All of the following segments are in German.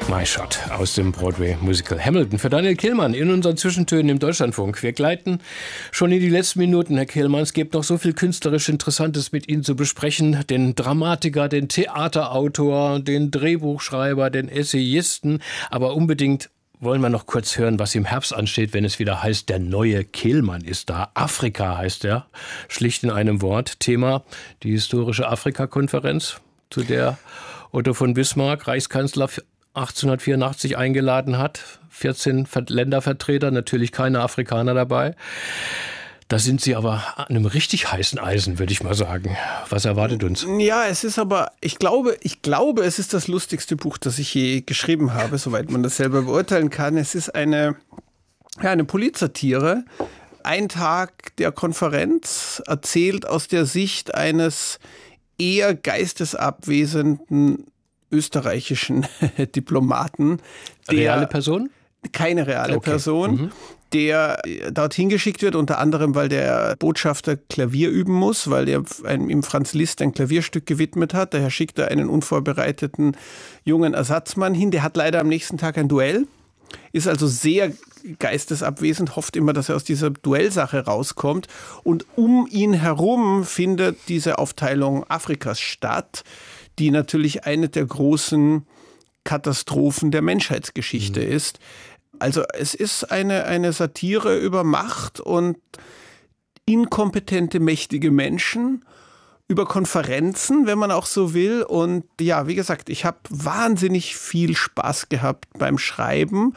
My Shot aus dem Broadway-Musical Hamilton für Daniel Kehlmann in unseren Zwischentönen im Deutschlandfunk. Wir gleiten schon in die letzten Minuten, Herr Kehlmann. Es gibt noch so viel künstlerisch Interessantes mit Ihnen zu besprechen. Den Dramatiker, den Theaterautor, den Drehbuchschreiber, den Essayisten. Aber unbedingt wollen wir noch kurz hören, was im Herbst ansteht, wenn es wieder heißt, der neue Kehlmann ist da. Afrika heißt er, schlicht in einem Wort. Thema, die historische Afrika-Konferenz, zu der Otto von Bismarck, Reichskanzler, 1884 eingeladen hat. 14 Ländervertreter, natürlich keine Afrikaner dabei. Da sind Sie aber an einem richtig heißen Eisen, würde ich mal sagen. Was erwartet uns? Ja, es ist aber, ich glaube, es ist das lustigste Buch, das ich je geschrieben habe, soweit man das selber beurteilen kann. Es ist eine Politsatire. Ein Tag der Konferenz, erzählt aus der Sicht eines eher geistesabwesenden österreichischen Diplomaten. Reale Person? Keine reale Person, der dorthin geschickt wird, unter anderem, weil der Botschafter Klavier üben muss, weil er ihm Franz Liszt ein Klavierstück gewidmet hat. Daher schickt er einen unvorbereiteten jungen Ersatzmann hin. Der hat leider am nächsten Tag ein Duell, ist also sehr geistesabwesend, hofft immer, dass er aus dieser Duellsache rauskommt. Und um ihn herum findet diese Aufteilung Afrikas statt, die natürlich eine der großen Katastrophen der Menschheitsgeschichte ist. Also es ist eine Satire über Macht und inkompetente, mächtige Menschen, über Konferenzen, wenn man auch so will. Und ja, wie gesagt, ich habe wahnsinnig viel Spaß gehabt beim Schreiben.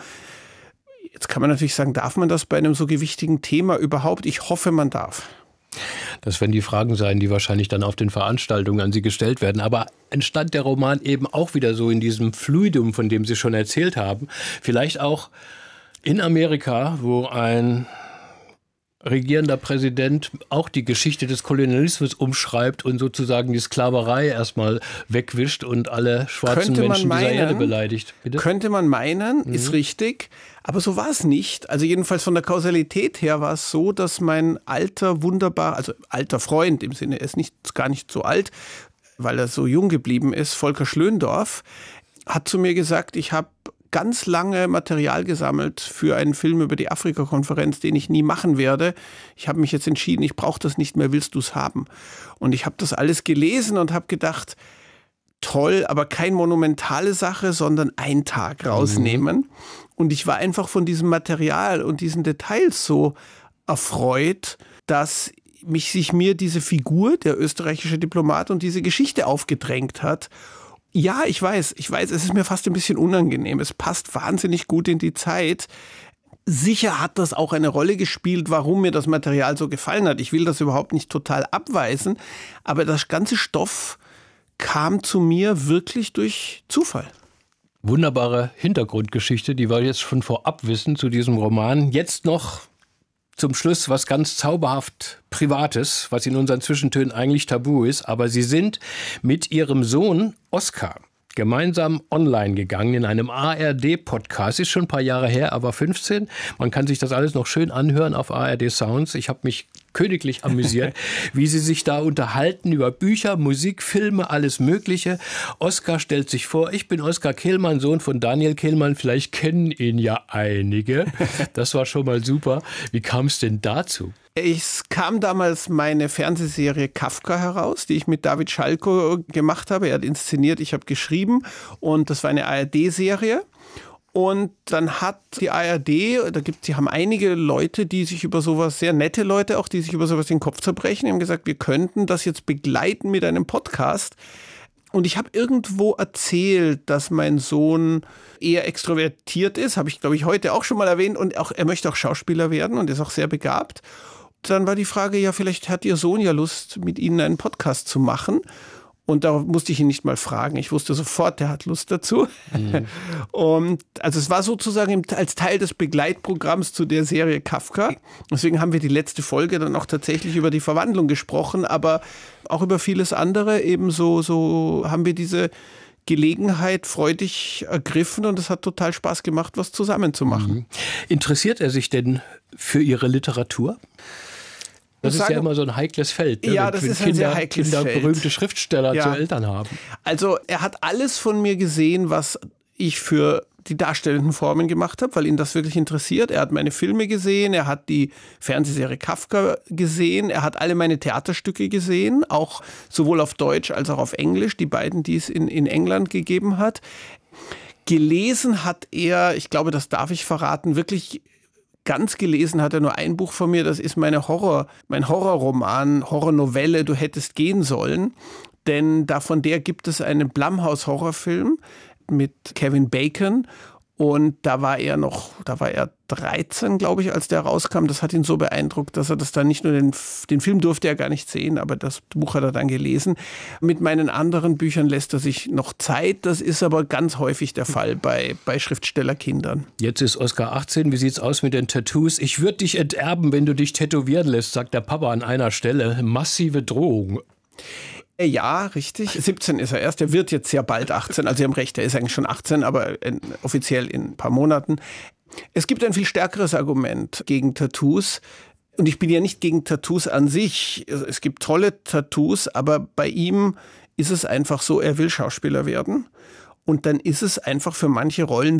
Jetzt kann man natürlich sagen, darf man das bei einem so gewichtigen Thema überhaupt? Ich hoffe, man darf. Das werden die Fragen sein, die wahrscheinlich dann auf den Veranstaltungen an Sie gestellt werden. Aber entstand der Roman eben auch wieder so in diesem Fluidum, von dem Sie schon erzählt haben? Vielleicht auch in Amerika, wo ein regierender Präsident auch die Geschichte des Kolonialismus umschreibt und sozusagen die Sklaverei erstmal wegwischt und alle schwarzen Menschen dieser Erde beleidigt. Bitte? Könnte man meinen, ist richtig. Aber so war es nicht. Also jedenfalls von der Kausalität her war es so, dass mein alter Freund, im Sinne, er ist gar nicht so alt, weil er so jung geblieben ist, Volker Schlöndorff, hat zu mir gesagt, ich habe ganz lange Material gesammelt für einen Film über die Afrika-Konferenz, den ich nie machen werde. Ich habe mich jetzt entschieden, ich brauche das nicht mehr, willst du es haben? Und ich habe das alles gelesen und habe gedacht, toll, aber keine monumentale Sache, sondern einen Tag rausnehmen. Und ich war einfach von diesem Material und diesen Details so erfreut, dass sich mir diese Figur, der österreichische Diplomat, und diese Geschichte aufgedrängt hat. Ja, ich weiß, es ist mir fast ein bisschen unangenehm. Es passt wahnsinnig gut in die Zeit. Sicher hat das auch eine Rolle gespielt, warum mir das Material so gefallen hat. Ich will das überhaupt nicht total abweisen, aber das ganze Stoff kam zu mir wirklich durch Zufall. Wunderbare Hintergrundgeschichte, die wir jetzt schon vorab wissen zu diesem Roman. Jetzt noch zum Schluss was ganz zauberhaft Privates, was in unseren Zwischentönen eigentlich tabu ist. Aber Sie sind mit Ihrem Sohn Oskar gemeinsam online gegangen in einem ARD-Podcast. Ist schon ein paar Jahre her, aber 15. Man kann sich das alles noch schön anhören auf ARD Sounds. Ich habe mich königlich amüsiert, wie Sie sich da unterhalten über Bücher, Musik, Filme, alles Mögliche. Oskar stellt sich vor, ich bin Oskar Kehlmann, Sohn von Daniel Kehlmann. Vielleicht kennen ihn ja einige. Das war schon mal super. Wie kam es denn dazu? Es kam damals meine Fernsehserie Kafka heraus, die ich mit David Schalko gemacht habe. Er hat inszeniert, ich habe geschrieben, und das war eine ARD-Serie. Und dann hat die ARD, die haben einige Leute, die sich über sowas, sehr nette Leute auch, die sich über sowas den Kopf zerbrechen, die haben gesagt, wir könnten das jetzt begleiten mit einem Podcast. Und ich habe irgendwo erzählt, dass mein Sohn eher extrovertiert ist, habe ich, glaube ich, heute auch schon mal erwähnt, und auch er möchte auch Schauspieler werden und ist auch sehr begabt. Dann war die Frage, ja, vielleicht hat Ihr Sohn ja Lust, mit Ihnen einen Podcast zu machen. Und da musste ich ihn nicht mal fragen. Ich wusste sofort, der hat Lust dazu. Und also es war sozusagen als Teil des Begleitprogramms zu der Serie Kafka. Deswegen haben wir die letzte Folge dann auch tatsächlich über die Verwandlung gesprochen, aber auch über vieles andere. Ebenso so haben wir diese Gelegenheit freudig ergriffen, und es hat total Spaß gemacht, was zusammen zu machen. Interessiert er sich denn für Ihre Literatur? Das ist ja immer so ein heikles Feld, ne? Ja, das ist ein sehr heikles Kinder Feld. berühmte Schriftsteller zu Eltern haben. Also er hat alles von mir gesehen, was ich für die darstellenden Formen gemacht habe, weil ihn das wirklich interessiert. Er hat meine Filme gesehen, er hat die Fernsehserie Kafka gesehen, er hat alle meine Theaterstücke gesehen, auch sowohl auf Deutsch als auch auf Englisch, die beiden, die es in England gegeben hat. Gelesen hat er, ich glaube, das darf ich verraten, wirklich ganz gelesen hat er nur ein Buch von mir, das ist mein Horrorroman, Horrornovelle, Du hättest gehen sollen. Denn von der gibt es einen Blumhouse-Horrorfilm mit Kevin Bacon. Und da war er 13, glaube ich, als der rauskam. Das hat ihn so beeindruckt, dass er das dann nicht nur den Film durfte er gar nicht sehen, aber das Buch hat er dann gelesen. Mit meinen anderen Büchern lässt er sich noch Zeit. Das ist aber ganz häufig der Fall bei Schriftstellerkindern. Jetzt ist Oskar 18. Wie sieht's aus mit den Tattoos? Ich würde dich enterben, wenn du dich tätowieren lässt, sagt der Papa an einer Stelle. Massive Drohung. Ja, richtig. 17 ist er erst. Er wird jetzt sehr bald 18. Also Sie haben recht, er ist eigentlich schon 18, aber offiziell in ein paar Monaten. Es gibt ein viel stärkeres Argument gegen Tattoos. Und ich bin ja nicht gegen Tattoos an sich. Es gibt tolle Tattoos, aber bei ihm ist es einfach so, er will Schauspieler werden. Und dann ist es einfach für manche Rollen